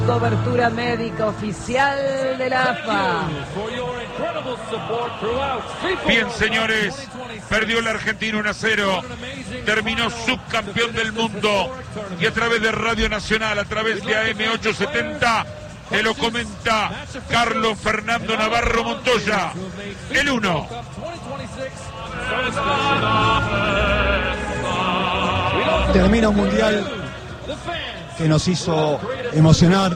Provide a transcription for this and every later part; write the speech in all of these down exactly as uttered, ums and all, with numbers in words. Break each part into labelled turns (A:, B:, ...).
A: Cobertura médica oficial de la A F A.
B: Bien, señores, perdió el argentino uno a cero, terminó subcampeón del mundo y a través de Radio Nacional, a través de A M ochocientos setenta, te lo comenta Carlos Fernando Navarro Montoya, el uno.
C: Termina un mundial que nos hizo emocionar,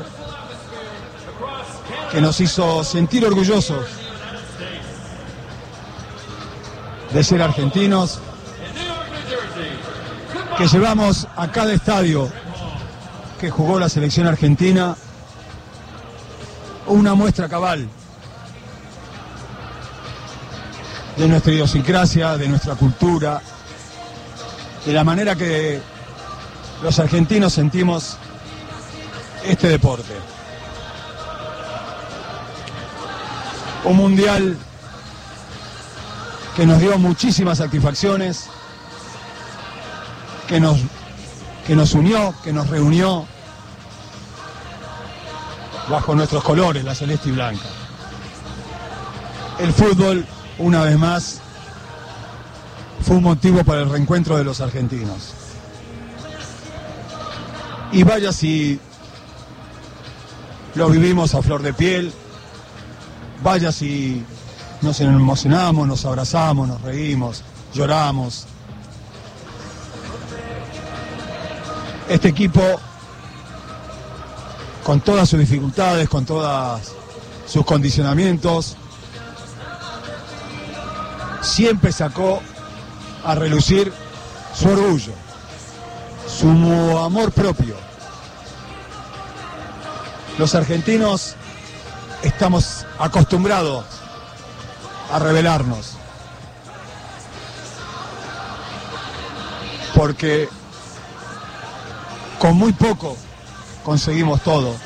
C: que nos hizo sentir orgullosos de ser argentinos, que llevamos a cada estadio que jugó la selección argentina una muestra cabal de nuestra idiosincrasia, de nuestra cultura, de la manera que los argentinos sentimos este deporte. Un mundial que nos dio muchísimas satisfacciones, que nos, que nos unió, que nos reunió bajo nuestros colores, la celeste y blanca. El fútbol, una vez más, fue un motivo para el reencuentro de los argentinos. Y vaya si lo vivimos a flor de piel, vaya si nos emocionamos, nos abrazamos, nos reímos, lloramos. Este equipo, con todas sus dificultades, con todos sus condicionamientos, siempre sacó a relucir su orgullo, su amor propio. Los argentinos estamos acostumbrados a rebelarnos, porque con muy poco conseguimos todo,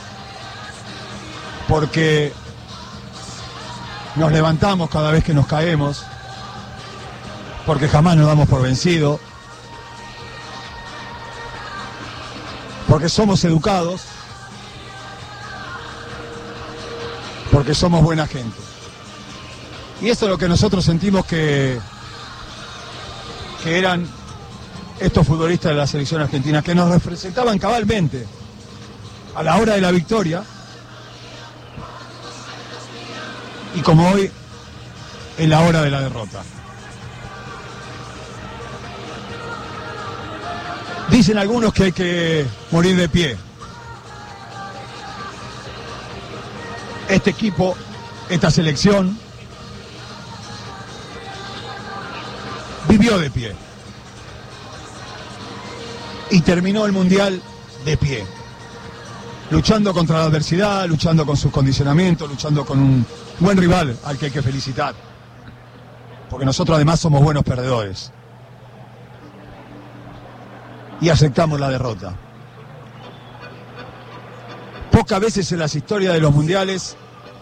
C: porque nos levantamos cada vez que nos caemos, porque jamás nos damos por vencido, porque somos educados, porque somos buena gente. Y esto es lo que nosotros sentimos que, que eran estos futbolistas de la selección argentina, que nos representaban cabalmente a la hora de la victoria, y como hoy, en la hora de la derrota. Dicen algunos que hay que morir de pie. Este equipo, esta selección, vivió de pie. Y terminó el Mundial de pie. Luchando contra la adversidad, luchando con sus condicionamientos, luchando con un buen rival al que hay que felicitar. Porque nosotros además somos buenos perdedores. Y aceptamos la derrota. Pocas veces en las historias de los mundiales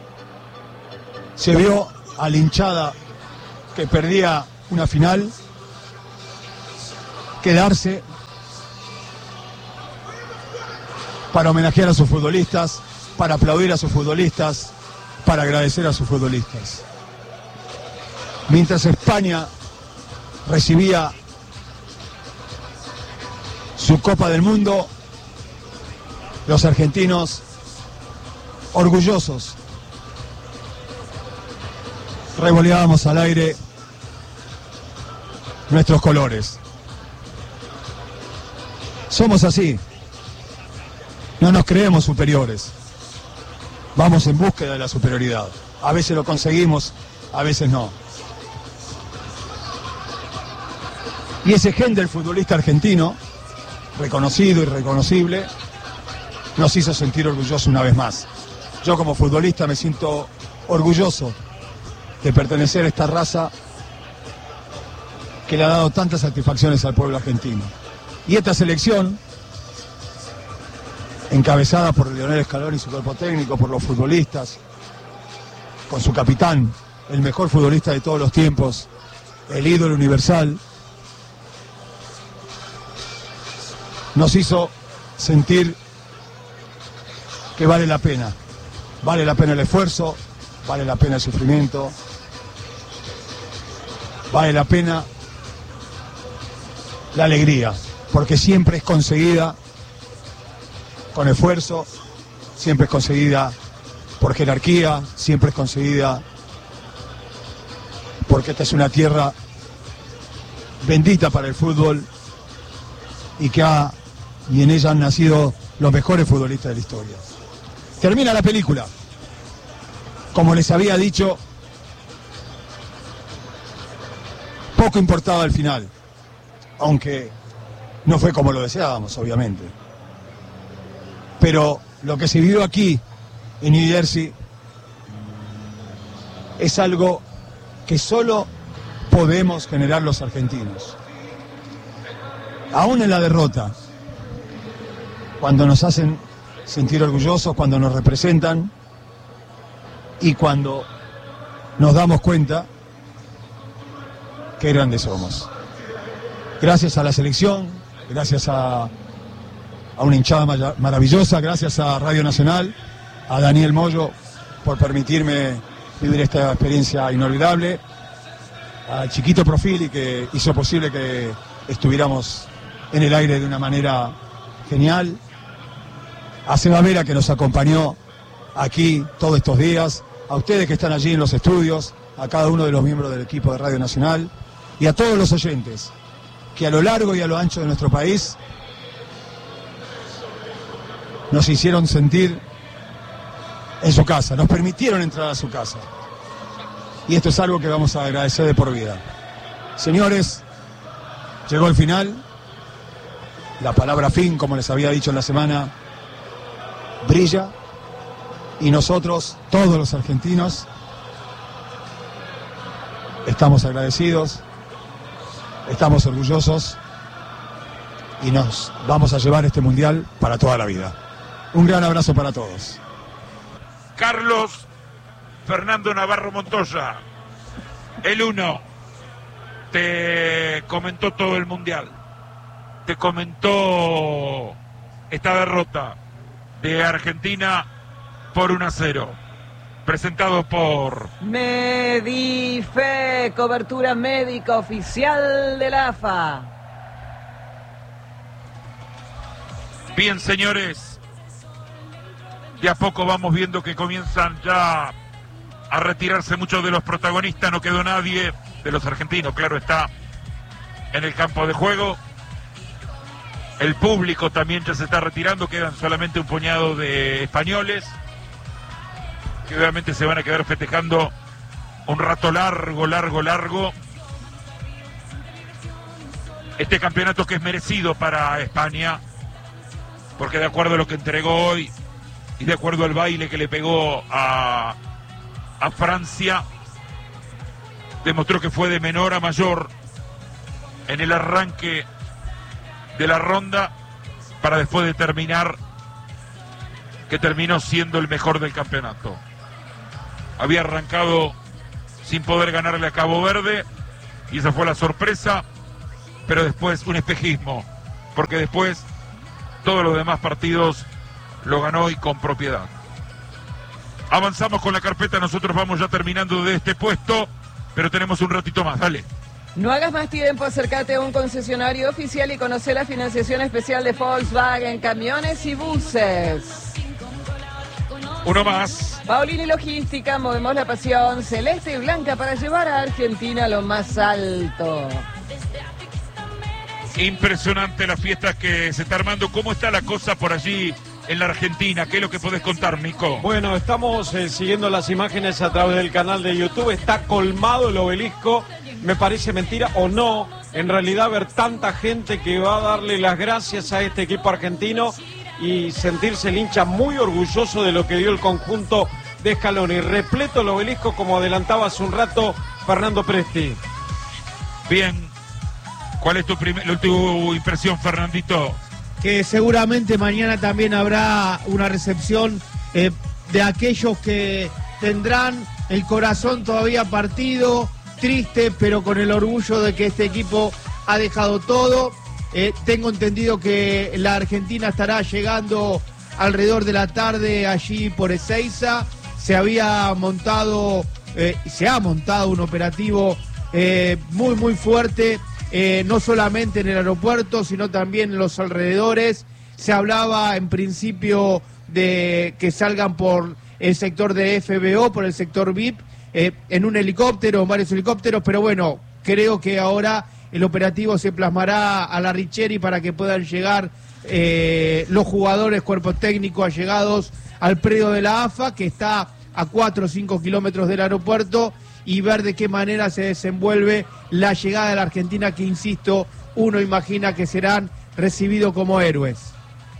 C: se vio a la hinchada que perdía una final quedarse para homenajear a sus futbolistas, para aplaudir a sus futbolistas, para agradecer a sus futbolistas. Mientras España recibía su Copa del Mundo, los argentinos, orgullosos, revoleábamos al aire nuestros colores. Somos así, no nos creemos superiores, vamos en búsqueda de la superioridad. A veces lo conseguimos, a veces no. Y ese gen del futbolista argentino, reconocido y reconocible, nos hizo sentir orgullosos una vez más. Yo como futbolista me siento orgulloso de pertenecer a esta raza que le ha dado tantas satisfacciones al pueblo argentino. Y esta selección, encabezada por Lionel Scaloni y su cuerpo técnico, por los futbolistas, con su capitán, el mejor futbolista de todos los tiempos, el ídolo universal, nos hizo sentir que vale la pena. Vale la pena el esfuerzo, vale la pena el sufrimiento, vale la pena la alegría, porque siempre es conseguida con esfuerzo, siempre es conseguida por jerarquía, siempre es conseguida porque esta es una tierra bendita para el fútbol y que ha, y en ella han nacido los mejores futbolistas de la historia. Termina la película. Como les había dicho, poco importaba el final, aunque no fue como lo deseábamos, obviamente. Pero lo que se vivió aquí, en New Jersey, es algo que solo podemos generar los argentinos. Aún en la derrota, cuando nos hacen sentir orgullosos, cuando nos representan y cuando nos damos cuenta qué grandes somos. Gracias a la selección, gracias a, a una hinchada maravillosa, gracias a Radio Nacional, a Daniel Moyo por permitirme vivir esta experiencia inolvidable, a Chiquito Profili que hizo posible que estuviéramos en el aire de una manera genial, a Seba Vera que nos acompañó aquí todos estos días, a ustedes que están allí en los estudios, a cada uno de los miembros del equipo de Radio Nacional y a todos los oyentes que a lo largo y a lo ancho de nuestro país nos hicieron sentir en su casa, nos permitieron entrar a su casa. Y esto es algo que vamos a agradecer de por vida. Señores, llegó el final. La palabra fin, como les había dicho en la semana, brilla. Y nosotros, todos los argentinos, estamos agradecidos, estamos orgullosos y nos vamos a llevar este mundial para toda la vida. Un gran abrazo para todos.
B: Carlos Fernando Navarro Montoya, el uno, te comentó todo el mundial, te comentó esta derrota de Argentina por uno a cero, presentado por
A: Medife, cobertura médica oficial de la A F A.
B: Bien, señores, de a poco vamos viendo que comienzan ya a retirarse muchos de los protagonistas, no quedó nadie de los argentinos, claro está, en el campo de juego. El público también ya se está retirando, quedan solamente un puñado de españoles, que obviamente se van a quedar festejando un rato largo, largo, largo. Este campeonato que es merecido para España, porque de acuerdo a lo que entregó hoy y de acuerdo al baile que le pegó a, a Francia, demostró que fue de menor a mayor en el arranque de la ronda, para después determinar que terminó siendo el mejor del campeonato. Había arrancado sin poder ganarle a Cabo Verde y esa fue la sorpresa, pero después un espejismo, porque después todos los demás partidos lo ganó y con propiedad. Avanzamos con la carpeta, nosotros vamos ya terminando de este puesto, pero tenemos un ratito más, dale.
A: No hagas más tiempo, acércate a un concesionario oficial y conoce la financiación especial de Volkswagen, camiones y buses.
B: Uno más.
A: Paulini Logística, movemos la pasión celeste y blanca para llevar a Argentina a lo más alto.
B: Impresionante la fiesta que se está armando. ¿Cómo está la cosa por allí en la Argentina? ¿Qué es lo que podés contar, Nico?
D: Bueno, estamos eh, siguiendo las imágenes a través del canal de YouTube. Está colmado el obelisco. Me parece mentira o no, en realidad ver tanta gente que va a darle las gracias a este equipo argentino y sentirse el hincha muy orgulloso de lo que dio el conjunto de Scaloni. Repleto el obelisco, como adelantaba hace un rato Fernando Presti.
B: Bien, ¿cuál es tu, primer, tu impresión, Fernandito?
E: Que seguramente mañana también habrá una recepción eh, de aquellos que tendrán el corazón todavía partido, triste, pero con el orgullo de que este equipo ha dejado todo. Eh, tengo entendido que la Argentina estará llegando alrededor de la tarde allí por Ezeiza. Se había montado, eh, se ha montado un operativo eh, muy, muy fuerte, eh, no solamente en el aeropuerto, sino también en los alrededores. Se hablaba en principio de que salgan por el sector de F B O, por el sector V I P, eh, en un helicóptero, en varios helicópteros, pero bueno, creo que ahora el operativo se plasmará a la Richeri para que puedan llegar eh, los jugadores, cuerpo técnico allegados al predio de la A F A, que está a cuatro o cinco kilómetros del aeropuerto, y ver de qué manera se desenvuelve la llegada de la Argentina, que insisto, uno imagina que serán recibidos como héroes.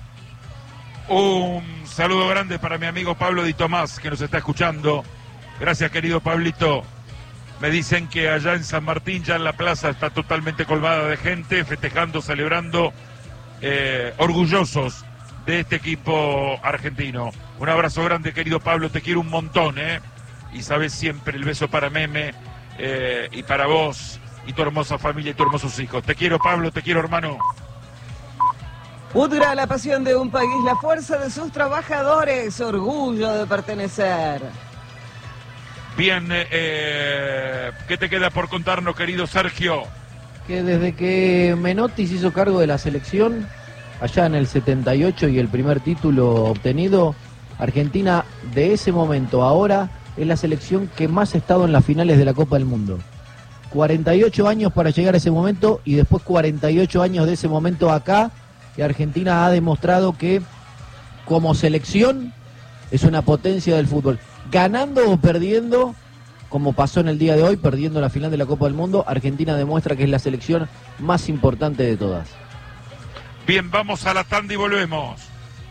B: Un saludo grande para mi amigo Pablo Di Tomás, que nos está escuchando. Gracias, querido Pablito. Me dicen que allá en San Martín, ya en la plaza, está totalmente colmada de gente, festejando, celebrando, eh, orgullosos de este equipo argentino. Un abrazo grande, querido Pablo, te quiero un montón, ¿eh? Y sabes siempre el beso para Meme, eh, y para vos, y tu hermosa familia, y tus hermosos hijos. Te quiero, Pablo, te quiero, hermano.
A: Udra, la pasión de un país, la fuerza de sus trabajadores, orgullo de pertenecer.
B: Bien, eh, ¿qué te queda por contarnos, querido Sergio?
F: Que desde que Menotti se hizo cargo de la selección, allá en el setenta y ocho y el primer título obtenido, Argentina de ese momento a ahora es la selección que más ha estado en las finales de la Copa del Mundo. cuarenta y ocho años para llegar a ese momento y después cuarenta y ocho años de ese momento acá, y Argentina ha demostrado que como selección es una potencia del fútbol. Ganando o perdiendo, como pasó en el día de hoy, perdiendo la final de la Copa del Mundo, Argentina demuestra que es la selección más importante de todas.
B: Bien, vamos a la tanda y volvemos.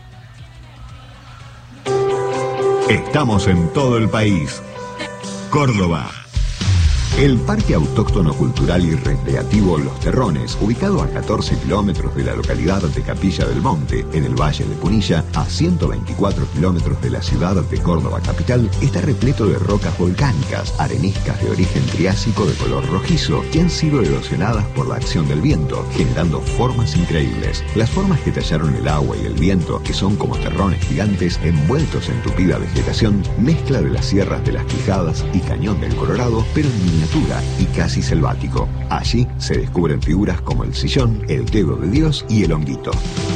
G: Estamos en todo el país. Córdoba. El Parque Autóctono Cultural y Recreativo Los Terrones, ubicado a catorce kilómetros de la localidad de Capilla del Monte, en el Valle de Punilla, a ciento veinticuatro kilómetros de la ciudad de Córdoba capital, está repleto de rocas volcánicas, areniscas de origen triásico de color rojizo, que han sido erosionadas por la acción del viento, generando formas increíbles. Las formas que tallaron el agua y el viento, que son como terrones gigantes envueltos en tupida vegetación, mezcla de las sierras de las Quijadas y Cañón del Colorado, pero en miniatura y casi selvático. Allí se descubren figuras como el sillón, el dedo de Dios y el honguito.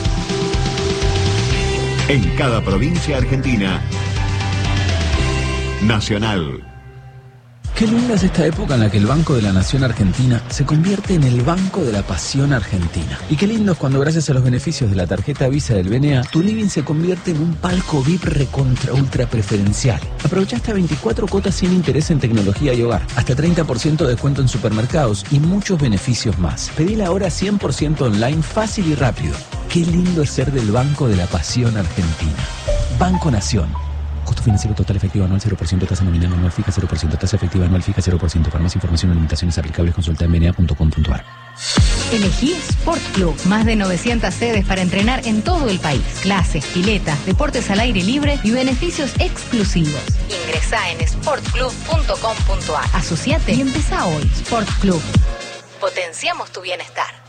G: En cada provincia argentina, Nacional.
H: Qué linda es esta época en la que el Banco de la Nación Argentina se convierte en el Banco de la Pasión Argentina. Y qué lindo es cuando, gracias a los beneficios de la tarjeta Visa del B N A, tu living se convierte en un palco V I P recontra ultra preferencial. Aprovecha hasta veinticuatro cuotas sin interés en tecnología y hogar, hasta treinta por ciento de descuento en supermercados y muchos beneficios más. Pedila ahora cien por ciento online, fácil y rápido. Qué lindo es ser del Banco de la Pasión Argentina. Banco Nación. Costo financiero total efectivo anual cero por ciento, tasa nominal anual fija cero por ciento, tasa efectiva anual fija cero por ciento. Para más información o limitaciones aplicables, consulta en b n a punto com punto a r.
I: Elegí Sport Club. Más de novecientas sedes para entrenar en todo el país. Clases, piletas, deportes al aire libre y beneficios exclusivos. Ingresá en sport club punto com punto a r. Asociate y empezá hoy. Sport Club. Potenciamos tu bienestar.